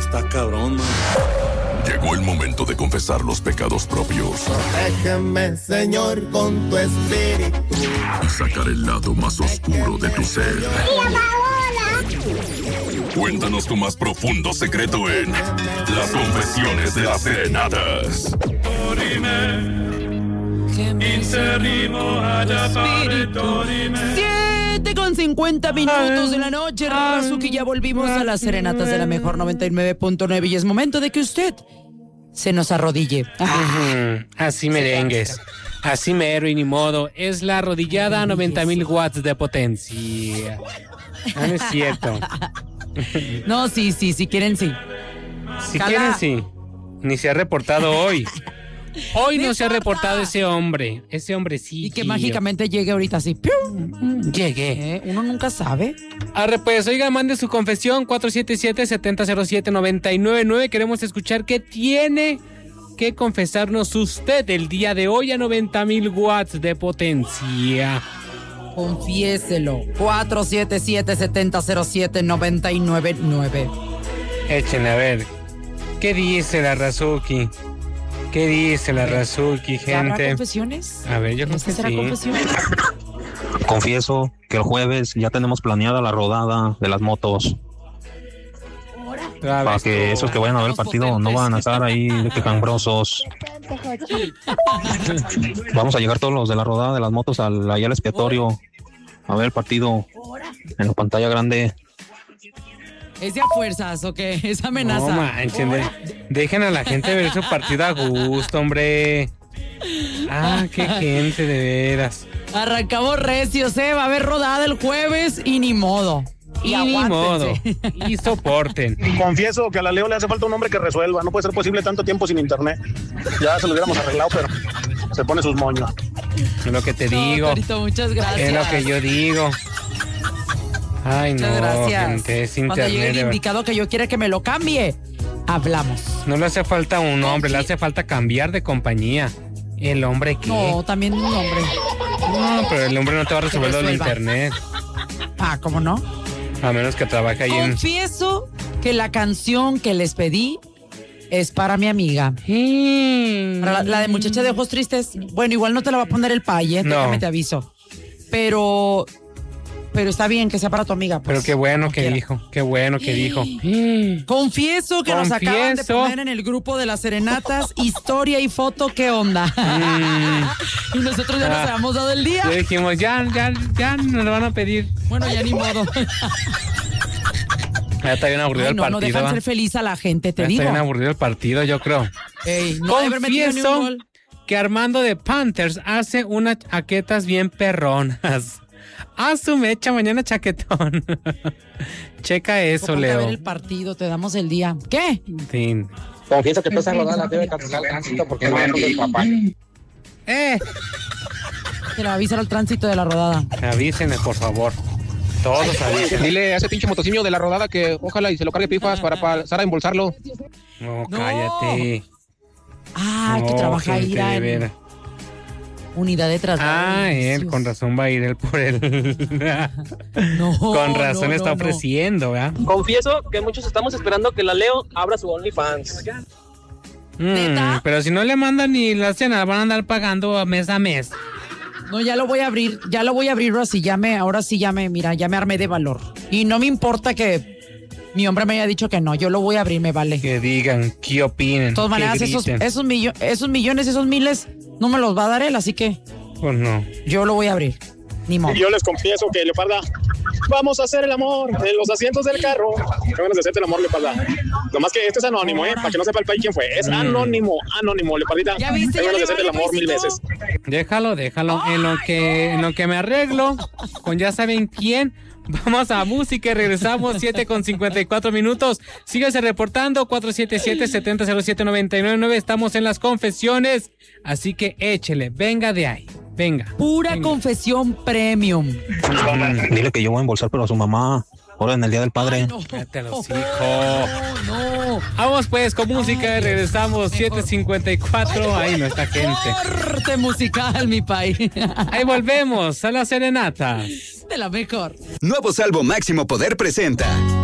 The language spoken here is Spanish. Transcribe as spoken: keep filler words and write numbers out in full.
Está cabrón, man. Llegó el momento de confesar los pecados propios. Protégeme, Señor, con tu espíritu. Y sacar el lado más oscuro de tu ser. Cuéntanos tu más profundo secreto en Las Confesiones de las Serenatas. siete con cincuenta minutos de la noche, Razuki, ya volvimos a las serenatas de la mejor noventa y nueve punto nueve y es momento de que usted se nos arrodille. Uh-huh. Así merengues, así mero y ni modo, es la arrodillada a noventa mil watts de potencia. No, no es cierto. No, sí, sí, si quieren, sí. Si Cala. quieren, sí. Ni se ha reportado hoy. Hoy no, No se ha importa. reportado ese hombre. Ese hombre sí. Y que mágicamente llegue ahorita así. ¡Pium! Llegué. ¿Eh? Uno nunca sabe. Arre, pues, oiga, mande su confesión cuatro siete siete, siete cero cero siete, nueve nueve nueve. Queremos escuchar qué tiene que confesarnos usted el día de hoy a noventa mil watts de potencia. Confiéselo. cuatro siete siete, siete cero siete, nueve nueve nueve. Échenle a ver. ¿Qué dice la Razuki? ¿Qué dice la Razuki, ¿Habrá gente? confesiones? A ver, yo creo ¿Esta que será sí. confesión? Confieso que el jueves ya tenemos planeada la rodada de las motos. A Para ver, que esos que vayan a ver el partido no van a estar ahí de que cambrosos. Vamos a llegar todos los de la rodada de las motos al, allá al expiatorio a ver el partido en la pantalla grande. ¿Es de a fuerzas o qué? Es amenaza. No manchen, de- dejen a la gente ver su partido a gusto, hombre. Ah, qué gente, de veras. Arrancamos recios, ¿eh? Va a haber rodada el jueves y ni modo. Y ni modo. Y soporten. Confieso que a la Leo le hace falta un hombre que resuelva. No puede ser posible tanto tiempo sin internet. Ya se lo hubiéramos arreglado, pero se pone sus moños. Es lo que te No, digo. Torito, muchas gracias. Es lo que yo digo. Ay, no, Muchas gracias. gente, es Cuando internet. llegue el de verdad. indicado que yo quiera que me lo cambie, hablamos. No le hace falta un hombre, sí. le hace falta cambiar de compañía. ¿El hombre qué? No, también un hombre. No, pero el hombre no te va a resolver lo del resuelva. internet. Ah, ¿cómo no? A menos que trabaje ahí en... Confieso que la canción que les pedí es para mi amiga. Para la, la de Muchacha de Ojos Tristes. Bueno, igual no te la va a poner el paye, No. déjame te aviso. Pero... Pero está bien que sea para tu amiga. Pues, Pero qué bueno como que quiera. dijo, qué bueno que dijo. Confieso que nos acaban de Confieso. poner en el grupo de las serenatas historia y foto, ¿qué onda? Y nosotros ya nos Ah. habíamos dado el día. Ya dijimos, ya, ya, ya nos lo van a pedir. Bueno, ya ni modo. Ya está bien aburrido Ay, el no, no partido. dejan ¿va? ser feliz a la gente, te Ya digo. está bien aburrido el partido, yo creo. Ey, no debe haber metido ni un Confieso gol. que Armando de Panthers hace unas chaquetas bien perronas. A su mecha, mañana chaquetón. Checa eso, Ponte a ver Leo. el partido, te damos el día. ¿Qué? Sí. Confieso que toda esa rodada debe cancelar el tránsito porque no hay del papá. Eh, Se le va a avisar al tránsito de la rodada. avísenme, por favor. Todos avisen. Dile a ese pinche motocinio de la rodada que ojalá y se lo cargue pifas para pasar a embolsarlo. No, No. cállate. Ah, que No, trabaja gente, ir de en veras. unidad de traslado. Ah, de él, servicios. con razón va a ir él por él. No, Con razón no, está no, no. ofreciendo, ¿verdad? Confieso que muchos estamos esperando que la Leo abra su OnlyFans. Mm, ¿Neta? pero si no le mandan ni la cena, van a andar pagando mes a mes. No, ya lo voy a abrir, ya lo voy a abrir, Rosy, ya me, ahora sí ya me, mira, ya me armé de valor. Y no me importa que mi hombre me haya dicho que no, yo lo voy a abrir, me vale. De Que digan, ¿qué opinen? todas que maneras, esos, griten. esos, millo- esos millones, esos miles, no me los va a dar él, así que Pues no. yo lo voy a abrir. Ni modo. Y yo les confieso que, Leoparda, vamos a hacer el amor en los asientos del carro. Qué ganas de hacerte el amor, Leoparda. Nomás que este es anónimo, ¿eh? Para que no sepa el país quién fue. Es Mm. anónimo, anónimo, Leopardita. ¿Ya viste? Qué Ya ganas de le hacerte el vale, amor mil paisito. veces. Déjalo, déjalo. En lo que, en lo que me arreglo, con ya saben quién, vamos a música y regresamos siete con cincuenta y cuatro minutos. Síguese reportando cuatro siete siete, siete cero siete, nueve nueve nueve. Estamos en las confesiones, así que échele, venga de ahí, venga. Pura venga. confesión premium. Dile que yo voy a embolsar, pero a su mamá, ahora en el Día del Padre. No, Cállate los hijos. no, no. Vamos pues con música y regresamos siete cincuenta y cuatro. Ahí no está gente. Corte musical, mi país. Ahí volvemos a la serenata. De la mejor. Nuevo Salvo Máximo Poder presenta